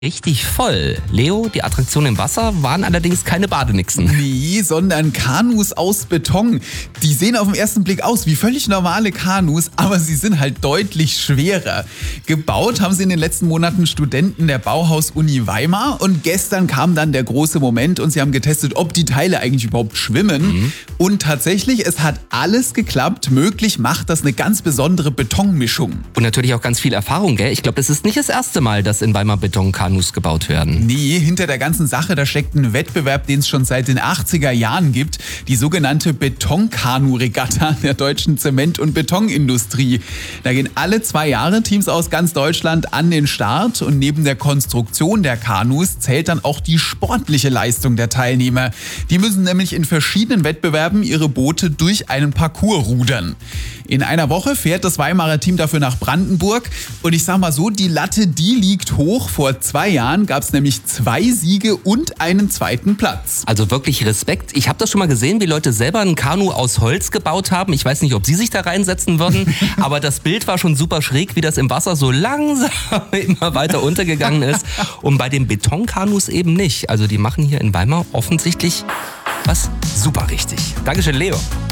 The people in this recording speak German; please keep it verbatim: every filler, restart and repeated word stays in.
Richtig voll. Leo, die Attraktionen im Wasser waren allerdings keine Badenixen. Nee, sondern Kanus aus Beton. Die sehen auf den ersten Blick aus wie völlig normale Kanus, aber sie sind halt deutlich schwerer. Gebaut haben sie in den letzten Monaten Studenten der Bauhaus-Uni Weimar und gestern kam dann der große Moment und sie haben getestet, ob die Teile eigentlich überhaupt schwimmen. Mhm. Und tatsächlich, es hat alles geklappt. Möglich macht das eine ganz besondere Betonmischung. Und natürlich auch ganz viel Erfahrung, gell? Ich glaube, das ist nicht das erste Mal, dass in Weimar Betonkanus gebaut werden. Nee, hinter der ganzen Sache, da steckt ein Wettbewerb, den es schon seit den achtziger Jahren gibt. Die sogenannte Betonkanu-Regatta der deutschen Zement- und Betonindustrie. Da gehen alle zwei Jahre Teams aus ganz Deutschland an den Start und neben der Konstruktion der Kanus zählt dann auch die sportliche Leistung der Teilnehmer. Die müssen nämlich in verschiedenen Wettbewerben ihre Boote durch einen Parcours rudern. In einer Woche fährt das Weimarer Team dafür nach Brandenburg und ich sag mal so, die Latte, die liegt hoch. Vor zwei Jahren gab es nämlich zwei Siege und einen zweiten Platz. Also wirklich Respekt. Ich habe das schon mal gesehen, wie Leute selber ein Kanu aus Holz gebaut haben. Ich weiß nicht, ob sie sich da reinsetzen würden, aber das Bild war schon super schräg, wie das im Wasser so langsam immer weiter untergegangen ist. Und bei den Betonkanus eben nicht. Also die machen hier in Weimar offensichtlich was super richtig. Dankeschön, Leo.